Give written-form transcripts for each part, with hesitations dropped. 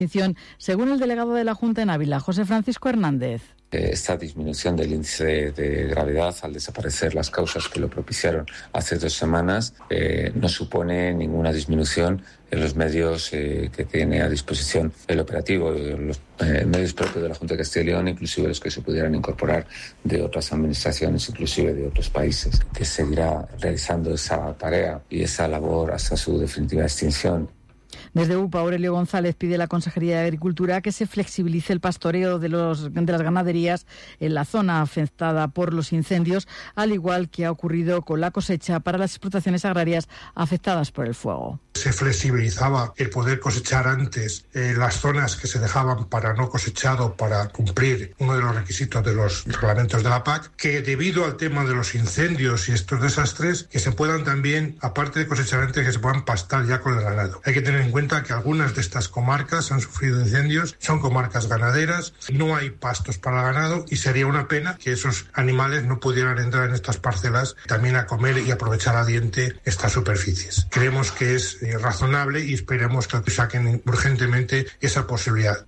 según el delegado de la Junta en Ávila, José Francisco Hernández. Esta disminución del índice de gravedad al desaparecer las causas que lo propiciaron hace 2 semanas no supone ninguna disminución en los medios que tiene a disposición el operativo, los medios propios de la Junta de Castilla y León, inclusive los que se pudieran incorporar de otras administraciones, inclusive de otros países, que seguirá realizando esa tarea y esa labor hasta su definitiva extinción. Desde UPA, Aurelio González pide a la Consejería de Agricultura que se flexibilice el pastoreo de las ganaderías en la zona afectada por los incendios, al igual que ha ocurrido con la cosecha para las explotaciones agrarias afectadas por el fuego. Se flexibilizaba el poder cosechar antes las zonas que se dejaban para no cosechado para cumplir uno de los requisitos de los reglamentos de la PAC, que debido al tema de los incendios y estos desastres, que se puedan también, aparte de cosechar antes, que se puedan pastar ya con el ganado. Hay que tener en cuenta que algunas de estas comarcas han sufrido incendios, son comarcas ganaderas, no hay pastos para ganado y sería una pena que esos animales no pudieran entrar en estas parcelas también a comer y aprovechar a diente estas superficies. Creemos que es razonable y esperemos que saquen urgentemente esa posibilidad.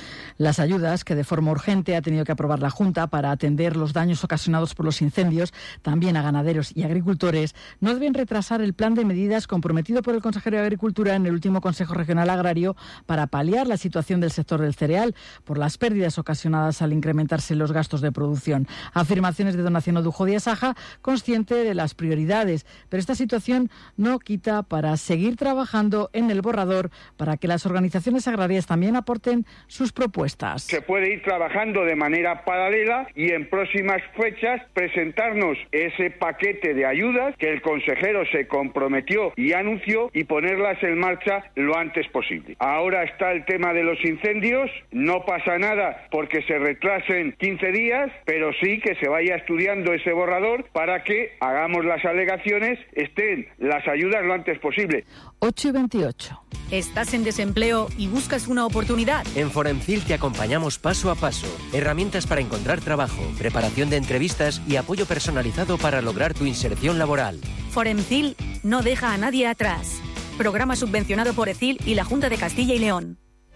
Las ayudas que de forma urgente ha tenido que aprobar la Junta para atender los daños ocasionados por los incendios, también a ganaderos y agricultores, no deben retrasar el plan de medidas comprometido por el consejero de Agricultura en el último Consejo Regional Agrario para paliar la situación del sector del cereal por las pérdidas ocasionadas al incrementarse los gastos de producción. Afirmaciones de Donación Odujo Díaz Saja, consciente de las prioridades, pero esta situación no quita para seguir trabajando en el borrador para que las organizaciones agrarias también aporten sus propuestas. Se puede ir trabajando de manera paralela y en próximas fechas presentarnos ese paquete de ayudas que el consejero se comprometió y anunció y ponerlas en marcha lo antes posible. Ahora está el tema de los incendios, no pasa nada porque se retrasen 15 días, pero sí que se vaya estudiando ese borrador para que hagamos las alegaciones, estén las ayudas lo antes posible. 8:28. ¿Estás en desempleo y buscas una oportunidad? En Foremcil te acompañamos paso a paso. Herramientas para encontrar trabajo, preparación de entrevistas y apoyo personalizado para lograr tu inserción laboral. Foremcil no deja a nadie atrás. Programa subvencionado por ECIL y la Junta de Castilla y León.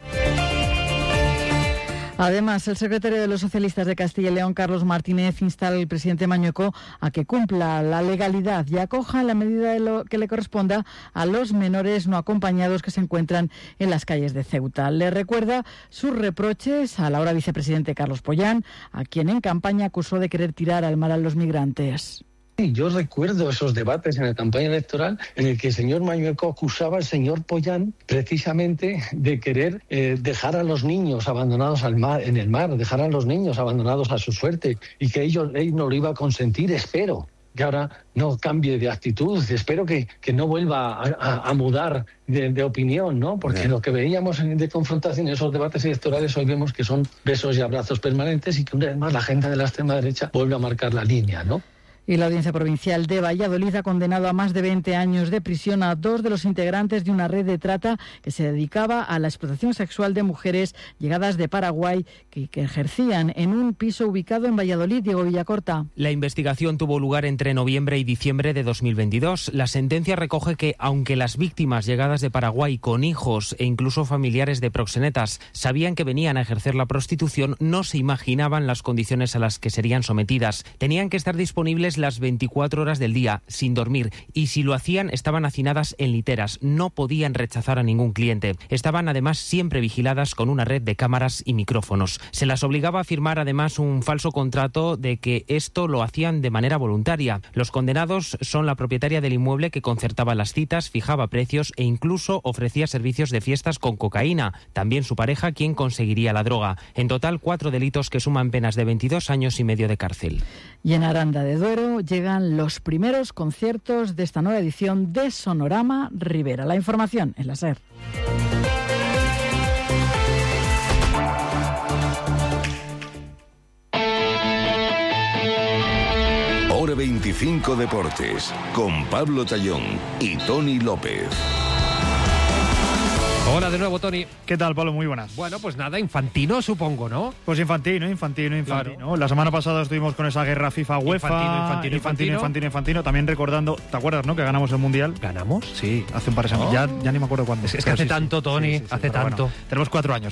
Además, el secretario de los socialistas de Castilla y León, Carlos Martínez, insta al presidente Mañueco a que cumpla la legalidad y acoja en la medida de lo que le corresponda a los menores no acompañados que se encuentran en las calles de Ceuta. Le recuerda sus reproches al ahora vicepresidente Carlos Pollán, a quien en campaña acusó de querer tirar al mar a los migrantes. Yo recuerdo esos debates en la campaña electoral en el que el señor Mañueco acusaba al señor Pollán precisamente de querer dejar a los niños abandonados en el mar, dejar a los niños abandonados a su suerte y que él no lo iba a consentir. Espero que ahora no cambie de actitud, espero que no vuelva a mudar de opinión, ¿no? Porque lo que veíamos de confrontación en esos debates electorales hoy vemos que son besos y abrazos permanentes y que una vez más la agenda de la extrema derecha vuelve a marcar la línea, ¿no? Y la Audiencia Provincial de Valladolid ha condenado a más de 20 años de prisión a 2 de los integrantes de una red de trata que se dedicaba a la explotación sexual de mujeres llegadas de Paraguay que ejercían en un piso ubicado en Valladolid. Diego Villacorta. La investigación tuvo lugar entre noviembre y diciembre de 2022. La sentencia recoge que, aunque las víctimas llegadas de Paraguay con hijos e incluso familiares de proxenetas sabían que venían a ejercer la prostitución, no se imaginaban las condiciones a las que serían sometidas. Tenían que estar disponibles las 24 horas del día, sin dormir, y si lo hacían estaban hacinadas en literas, no podían rechazar a ningún cliente. Estaban además siempre vigiladas con una red de cámaras y micrófonos. Se las obligaba a firmar además un falso contrato de que esto lo hacían de manera voluntaria. Los condenados son la propietaria del inmueble que concertaba las citas, fijaba precios e incluso ofrecía servicios de fiestas con cocaína. También su pareja, quien conseguiría la droga. En total, 4 delitos que suman penas de 22 años y medio de cárcel. Y en Aranda de Duero llegan los primeros conciertos de esta nueva edición de Sonorama Ribera. La información en la SER. Hora 25 Deportes, con Pablo Tallón y Tony López. Hola de nuevo, Tony. ¿Qué tal, Pablo? Muy buenas. Bueno, pues nada, Infantino, supongo, ¿no? Pues Infantino. Claro. La semana pasada estuvimos con esa guerra FIFA-UEFA. Infantino. También recordando, ¿te acuerdas, no? Que ganamos el Mundial. ¿Ganamos? Sí, hace un par de semanas. Ya ni me acuerdo cuándo. Es que hace tanto, Tony, hace tanto. Bueno, tenemos 4 años.